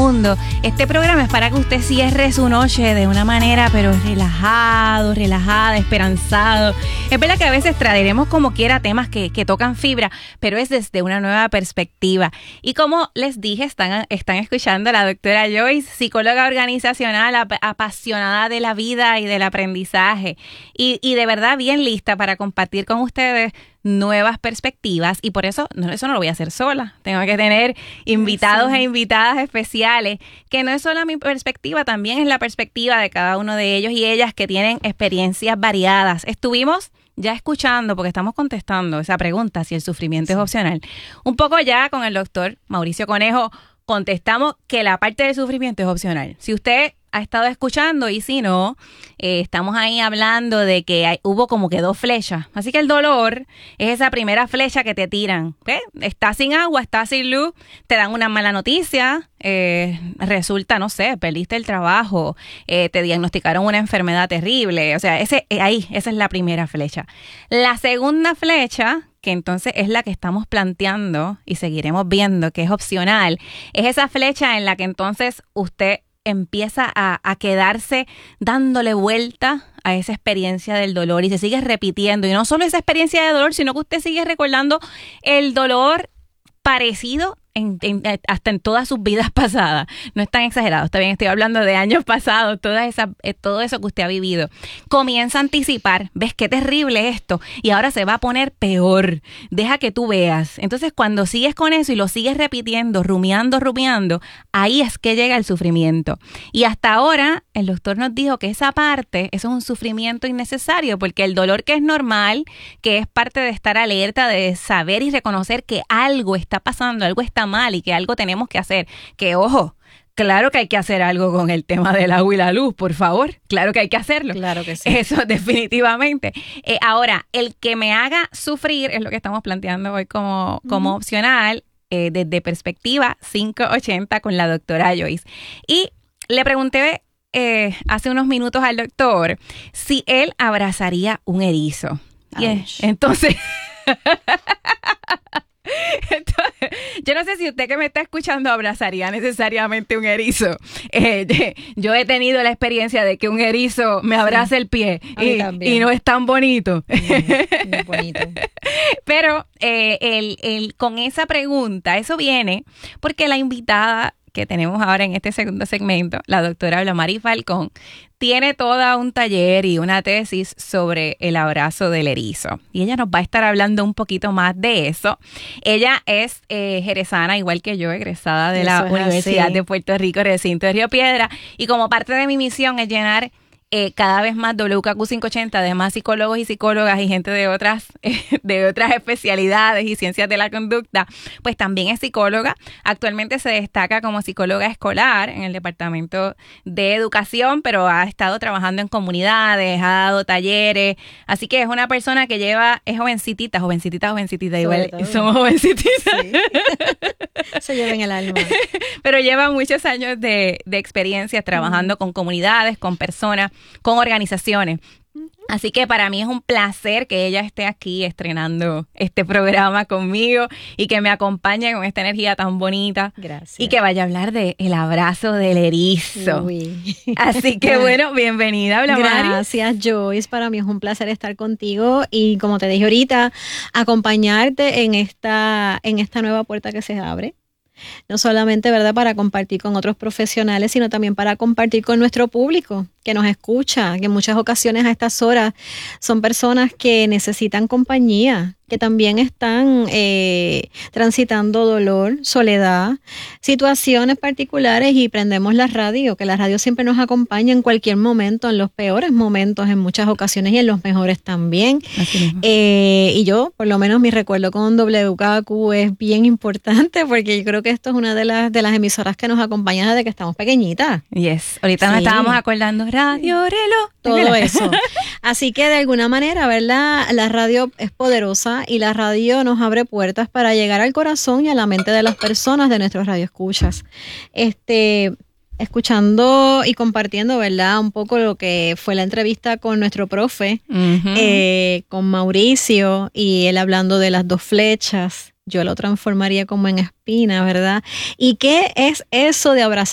mundo. Este programa es para que usted cierre su noche de una manera, pero relajada, esperanzado. Es verdad que a veces traeremos como quiera temas que tocan fibra, pero es desde una nueva perspectiva. Y como les dije, están escuchando a la doctora Joyce, psicóloga organizacional, apasionada de la vida y del aprendizaje. Y de verdad bien lista para compartir con ustedes nuevas perspectivas, y por eso no lo voy a hacer sola. Tengo que tener invitados e invitadas especiales, que no es solo mi perspectiva, también es la perspectiva de cada uno de ellos y ellas que tienen experiencias variadas. Estuvimos ya escuchando, porque estamos contestando esa pregunta, si el sufrimiento es opcional. Un poco ya con el doctor Mauricio Conejo contestamos que la parte del sufrimiento es opcional. Si usted ha estado escuchando y si no, estamos ahí hablando de que hubo como que 2 flechas. Así que el dolor es esa primera flecha que te tiran. ¿Ves? Estás sin agua, estás sin luz, te dan una mala noticia, resulta, no sé, perdiste el trabajo, te diagnosticaron una enfermedad terrible. O sea, esa es la primera flecha. La segunda flecha, que entonces es la que estamos planteando y seguiremos viendo que es opcional, es esa flecha en la que entonces usted empieza a quedarse dándole vuelta a esa experiencia del dolor y se sigue repitiendo. Y no solo esa experiencia de dolor, sino que usted sigue recordando el dolor parecido hasta en todas sus vidas pasadas. No es tan exagerado, está bien, estoy hablando de años pasados, todo eso que usted ha vivido. Comienza a anticipar, ves qué terrible esto, y ahora se va a poner peor. Deja que tú veas. Entonces, cuando sigues con eso y lo sigues repitiendo, rumiando, ahí es que llega el sufrimiento. Y hasta ahora, el doctor nos dijo que esa parte, eso es un sufrimiento innecesario, porque el dolor que es normal, que es parte de estar alerta, de saber y reconocer que algo está pasando, algo está mal y que algo tenemos que hacer. Que ojo, claro que hay que hacer algo con el tema del agua y la luz, por favor. Claro que hay que hacerlo. Claro que sí. Eso definitivamente. Ahora, el que me haga sufrir es lo que estamos planteando hoy como opcional, desde perspectiva 580 con la doctora Joyce. Y le pregunté hace unos minutos al doctor si él abrazaría un erizo. Entonces... Entonces, yo no sé si usted que me está escuchando abrazaría necesariamente un erizo. Yo he tenido la experiencia de que un erizo me abraza el pie y no es tan bonito. No es bonito. Pero con esa pregunta, eso viene porque la invitada que tenemos ahora en este segundo segmento, la doctora Blamari Falcón, tiene todo un taller y una tesis sobre el abrazo del erizo. Y ella nos va a estar hablando un poquito más de eso. Ella es jerezana, igual que yo, egresada de la Universidad de Puerto Rico, recinto de Río Piedra. Y como parte de mi misión es llenar cada vez más WKQ 580, además psicólogos y psicólogas y gente de otras especialidades y ciencias de la conducta, pues también es psicóloga. Actualmente se destaca como psicóloga escolar en el Departamento de Educación, pero ha estado trabajando en comunidades, ha dado talleres, así que es una persona que es jovencitita, igual somos jovencititas. Sí. Se lleva en el alma. Pero lleva muchos años de experiencia trabajando con comunidades, con personas, con organizaciones. Así que para mí es un placer que ella esté aquí estrenando este programa conmigo y que me acompañe con esta energía tan bonita. Gracias. Y que vaya a hablar de el abrazo del erizo. Uy. Así que bueno, bienvenida, Blamari. Gracias, Joyce. Para mí es un placer estar contigo y, como te dije ahorita, acompañarte en esta nueva puerta que se abre. No solamente, ¿verdad?, para compartir con otros profesionales, sino también para compartir con nuestro público que nos escucha, que en muchas ocasiones a estas horas son personas que necesitan compañía, que también están transitando dolor, soledad, situaciones particulares, y prendemos la radio, que la radio siempre nos acompaña en cualquier momento, en los peores momentos en muchas ocasiones y en los mejores también. Y yo, por lo menos mi recuerdo con WKQ es bien importante, porque yo creo que esto es una de las emisoras que nos acompaña desde que estamos pequeñitas. Yes, ahorita nos estábamos acordando, radio, reloj, todo eso. Así que de alguna manera, ¿verdad?, la radio es poderosa y la radio nos abre puertas para llegar al corazón y a la mente de las personas, de nuestros radioescuchas. Escuchando y compartiendo, ¿verdad?, un poco lo que fue la entrevista con nuestro profe, con Mauricio, y él hablando de las 2 flechas. Yo lo transformaría como en espina, ¿verdad? ¿Y qué es eso de abrazar